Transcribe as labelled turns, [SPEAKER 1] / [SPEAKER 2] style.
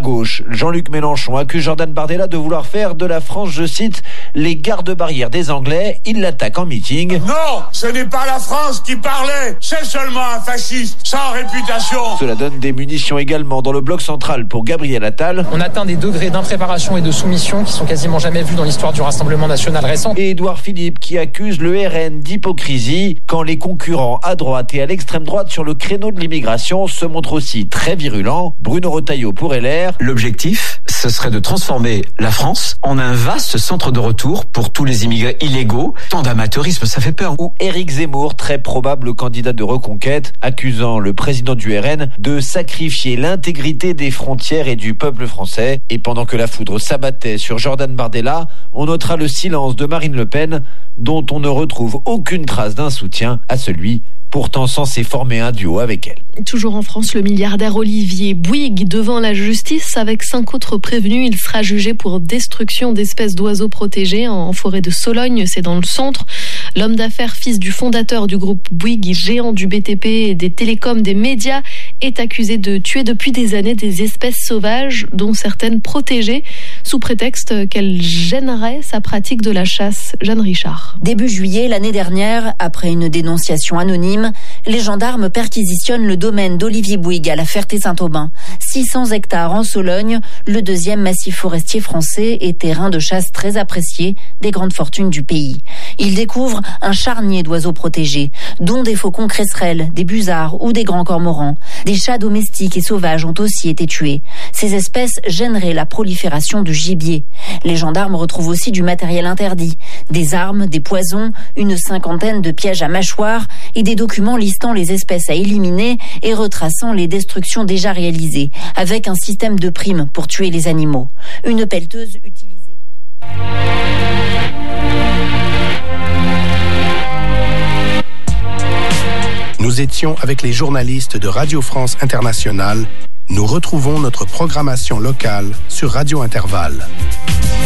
[SPEAKER 1] gauche, Jean-Luc Mélenchon accuse Jordan Bardella de vouloir faire de la France, je cite, les gardes-barrières des Anglais. Il l'attaque en meeting.
[SPEAKER 2] Non, ce n'est pas la France qui parlait, c'est seulement un fasciste sans réputation.
[SPEAKER 1] Cela donne des munitions également dans le bloc central pour Gabriel Attal.
[SPEAKER 3] On atteint des degrés d'impréparation et de soumission qui sont quasiment jamais vus dans l'histoire du Rassemblement national récent.
[SPEAKER 1] Et Édouard Philippe qui accuse le RN d'hypocrisie quand les concurrents à droite et à l'extrême droite sur le créneau de l'immigration se montrent aussi très virulents. Bruno Retailleau pour LR.
[SPEAKER 4] L'objectif, ce serait de transformer la France en un vaste centre de retour pour tous les immigrés illégaux. Tant d'amateurisme, ça fait peur.
[SPEAKER 1] Ou Éric Zemmour, très probable candidat de Reconquête, accusant le président du RN de sacrifier l'intégrité des frontières et du peuple français. Et pendant que la foudre s'abattait sur Jordan Bardella, on notera le silence de Marine Le Pen, dont on ne retrouve aucune trace d'un soutien à celui pourtant censé former un duo avec elle.
[SPEAKER 5] Toujours en France, le milliardaire Olivier Bouygues devant la justice avec 5 autres prévenus. Il sera jugé pour destruction d'espèces d'oiseaux protégés en forêt de Sologne, c'est dans le centre. L'homme d'affaires, fils du fondateur du groupe Bouygues, géant du BTP et des télécoms, des médias, est accusé de tuer depuis des années des espèces sauvages, dont certaines protégées, sous prétexte qu'elles gêneraient sa pratique de la chasse. Jeanne Richard.
[SPEAKER 6] Début juillet, l'année dernière, après une dénonciation anonyme, les gendarmes perquisitionnent le domaine d'Olivier Bouygues à la Ferté-Saint-Aubin. 600 hectares en Sologne, le deuxième massif forestier français et terrain de chasse très apprécié des grandes fortunes du pays. Ils découvrent un charnier d'oiseaux protégés, dont des faucons cresserelles, des busards ou des grands cormorans. Des chats domestiques et sauvages ont aussi été tués. Ces espèces gêneraient la prolifération du gibier. Les gendarmes retrouvent aussi du matériel interdit, des armes, des poisons, une 50aine de pièges à mâchoires et des documents listant les espèces à éliminer et retraçant les destructions déjà réalisées, avec un système de primes pour tuer les animaux. Une pelleteuse utilisée.
[SPEAKER 7] Nous étions avec les journalistes de Radio France Internationale. Nous retrouvons notre programmation locale sur Radio Intervalle.